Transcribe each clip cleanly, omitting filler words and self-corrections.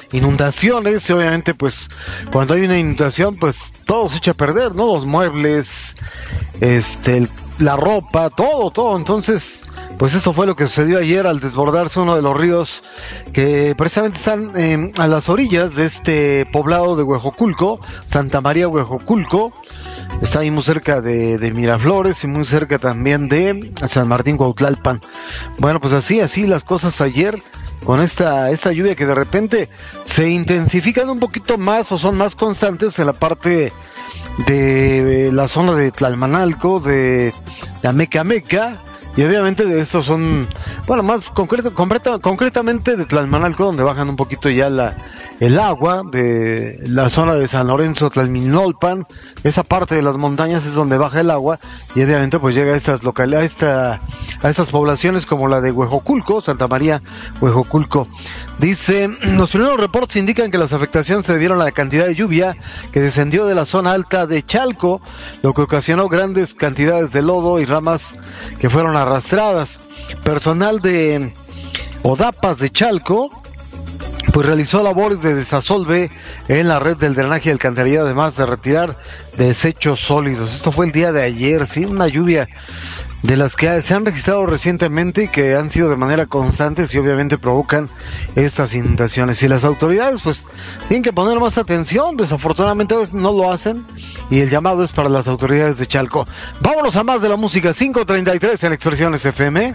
inundaciones, y obviamente pues cuando hay una inundación pues todo se echa a perder, ¿no? Los muebles, la ropa, todo. Entonces, pues esto fue lo que sucedió ayer al desbordarse uno de los ríos que precisamente están a las orillas de este poblado de Huejoculco, Santa María Huejoculco. Está ahí muy cerca de Miraflores y muy cerca también de San Martín Cuautlalpan. Bueno, pues así las cosas ayer con esta lluvia que de repente se intensifican un poquito más o son más constantes en la parte de la zona de Tlalmanalco, de Amecameca, y obviamente de estos son, bueno, más concretamente de Tlalmanalco, donde bajan un poquito ya el agua, de la zona de San Lorenzo, Tlalminolpan, esa parte de las montañas es donde baja el agua, y obviamente pues llega a estas localidades, a estas poblaciones como la de Huejoculco, Santa María Huejoculco. Dice, los primeros reportes indican que las afectaciones se debieron a la cantidad de lluvia que descendió de la zona alta de Chalco, lo que ocasionó grandes cantidades de lodo y ramas que fueron arrastradas. Personal de Odapas de Chalco pues realizó labores de desasolve en la red del drenaje y alcantarillado, además de retirar desechos sólidos. Esto fue el día de ayer, sí, una lluvia de las que se han registrado recientemente y que han sido de manera constante y obviamente provocan estas inundaciones. Y las autoridades pues tienen que poner más atención, desafortunadamente a veces no lo hacen, y el llamado es para las autoridades de Chalco. Vámonos a más de la música, 5:33 en Expresiones FM.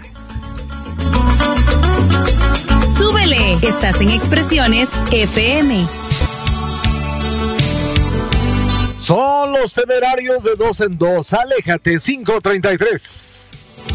Súbele, estás en Expresiones FM. Son los temerarios de 2 en 2, aléjate, 5:33.